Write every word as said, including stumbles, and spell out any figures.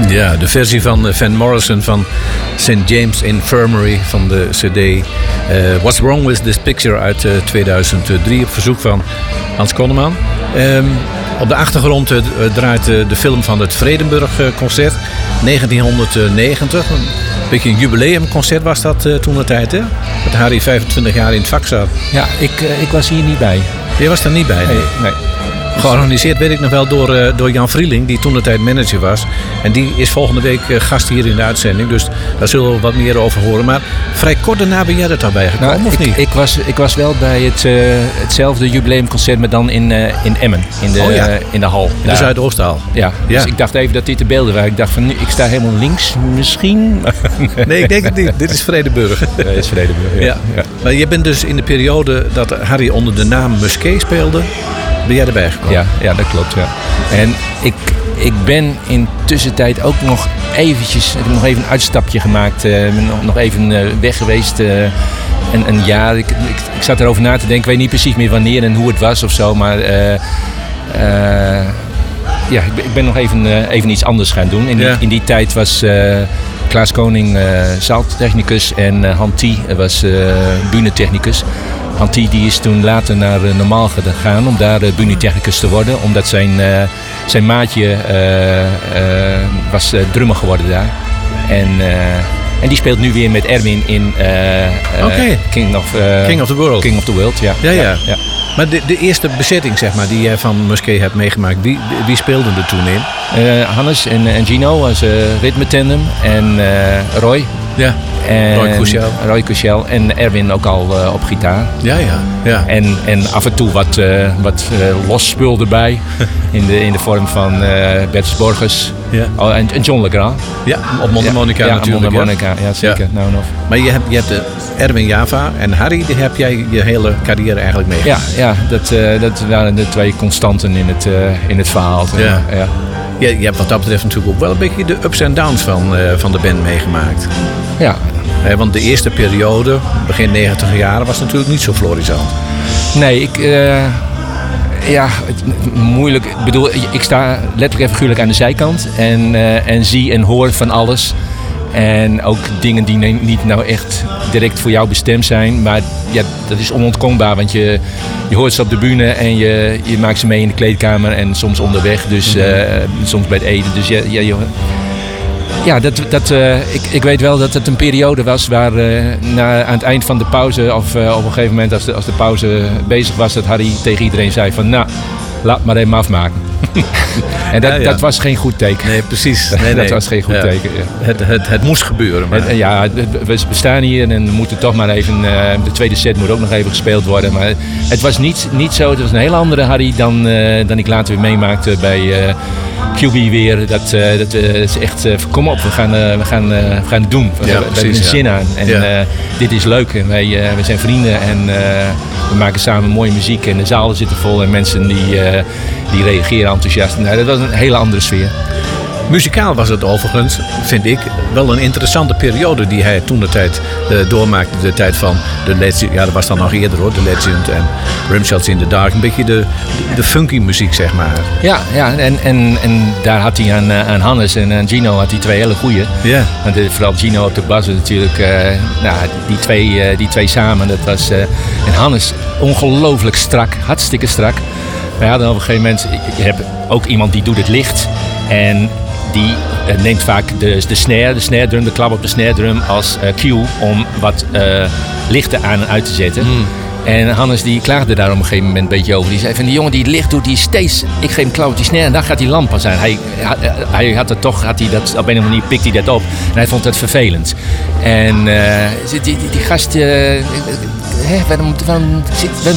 Ja, de versie van Van Morrison van Saint James Infirmary van de cd uh, What's Wrong With This Picture uit uh, tweeduizend drie op verzoek van Hans Konneman. Um, op de achtergrond uh, draait uh, de film van het Vredenburg uh, concert negentienhonderdnegentig. Een beetje een jubileumconcert was dat uh, toen de tijd, hè? Dat Harry vijfentwintig jaar in het vak zat. Ja, ik, uh, ik was hier niet bij. Je was er niet bij? Nee, nee. Georganiseerd weet ik nog wel door, uh, door Jan Vrieling, die toen de tijd manager was. En die is volgende week uh, gast hier in de uitzending. Dus daar zullen we wat meer over horen. Maar vrij kort daarna ben jij er toch bij gekomen, nou, of ik, niet? Ik was, ik was wel bij het, uh, hetzelfde jubileumconcert, maar dan in, uh, in Emmen. In de, oh ja. uh, in de hal. In de Zuidoostaal. Ja, ja, dus ik dacht even dat dit de beelden waren. Ik dacht van, nu, ik sta helemaal links, misschien. Nee, ik denk het niet. Dit is Vredenburg. Ja, dit is Vredenburg, ja. Ja. Ja. Maar je bent dus in de periode dat Harry onder de naam Musquet speelde, ben jij erbij gekomen? Ja, ja, dat klopt. Ja. En ik, ik ben in tussentijd ook nog eventjes, ik heb nog even een uitstapje gemaakt. Uh, ben nog, nog even uh, weg geweest. Uh, een, een jaar. Ik, ik, ik zat erover na te denken. Ik weet niet precies meer wanneer en hoe het was of zo. Maar uh, uh, ja, ik ben, ik ben nog even, uh, even iets anders gaan doen. In die, ja. in die tijd was uh, Klaas Koning uh, zaaltechnicus en uh, Han T was uh, bühnentechnicus. Antti die is toen later naar uh, Normaal gegaan om daar uh, bühnentechnicus te worden. Omdat zijn, uh, zijn maatje uh, uh, was uh, drummer geworden daar. En, uh, en die speelt nu weer met Erwin in uh, uh, okay. King, of, uh, King of the World. King of the World, ja. Ja, ja. ja, ja. Maar de, de eerste bezetting zeg maar, die jij van Musquet hebt meegemaakt, wie, wie speelde er toen in? Uh, Hannes en, en Gino als uh, ritmetandem en uh, Roy. Ja. En Roy Couchel. Roy Couchel en Erwin ook al uh, op gitaar. Ja, ja. ja. En, en af en toe wat, uh, wat uh, los spul erbij. in, de, in de vorm van uh, Bertus Borges. Ja. Oh, en, en John Legrand. Ja, op Mondharmonica ja, natuurlijk. Ja, Mondharmonica. Ja, zeker. Ja. Nou, nog. Maar je hebt, je hebt de Erwin Java en Harry, die heb jij je hele carrière eigenlijk meegemaakt. Ja, ja dat, uh, dat waren de twee constanten in het, uh, in het verhaal. Ja. Ja. Je, je hebt wat dat betreft natuurlijk ook wel een beetje de ups en downs van, uh, van de band meegemaakt. Ja. He, want de eerste periode, begin negentig jaren, was natuurlijk niet zo florissant. Nee, ik... Uh, ja, het, moeilijk. Ik bedoel, ik sta letterlijk en figuurlijk aan de zijkant. En, uh, en zie en hoor van alles. En ook dingen die niet nou echt direct voor jou bestemd zijn. Maar ja, dat is onontkoombaar. Want je, je hoort ze op de bühne en je, je maakt ze mee in de kleedkamer. En soms onderweg, dus uh, soms bij het eten. Dus ja, ja, ja dat, dat, uh, ik, ik weet wel dat het een periode was waar uh, na, aan het eind van de pauze... of uh, op een gegeven moment als de, als de pauze bezig was... dat Harry tegen iedereen zei van... nou, laat maar even afmaken. En dat, ja, ja. dat was geen goed teken. Nee, precies. Nee, dat nee. was geen goed ja. teken. Ja. Het, het, het moest gebeuren. Maar. Het, ja, we staan hier en we moeten toch maar even... Uh, de tweede set moet ook nog even gespeeld worden. Maar het was niet, niet zo... Het was een hele andere Harry dan, uh, dan ik later weer meemaakte bij uh, Q B weer. Dat, uh, dat uh, is echt... Uh, kom op, we gaan, uh, we gaan, uh, we gaan het doen. We, ja, we precies, hebben er zin ja. aan. En ja. uh, dit is leuk. En wij uh, we zijn vrienden en uh, we maken samen mooie muziek. En de zalen zitten vol en mensen die... Uh, Die reageren enthousiast. Nou, dat was een hele andere sfeer. Muzikaal was het overigens, vind ik, wel een interessante periode die hij toen de tijd uh, doormaakte. De tijd van de Legend, ja dat was dan nog eerder hoor, de Legend en Rimshots in the Dark. Een beetje de, de funky muziek zeg maar. Ja, ja en, en, en daar had hij aan, aan Hannes en aan Gino had hij twee hele goeie. Ja. Want vooral Gino op de bas natuurlijk, uh, nou, die, twee, uh, die twee samen, dat was... Uh, en Hannes, ongelooflijk strak, hartstikke strak. Wij hadden op een gegeven moment, je hebt ook iemand die doet het licht en die uh, neemt vaak de, de snare, de snare drum, de klap op de snare drum als uh, cue om wat uh, lichten aan en uit te zetten. Mm. En Hannes die klaagde daar op een gegeven moment een beetje over. Die zei van die jongen die het licht doet, die steeds, ik geef hem klap op die snare en dan gaat die lamp pas aan. Hij, hij had het toch, had hij dat, op een of andere manier pikt hij dat op en hij vond het vervelend. En uh, die, die, die gast... Uh, Hè, waarom, waarom, zit, waarom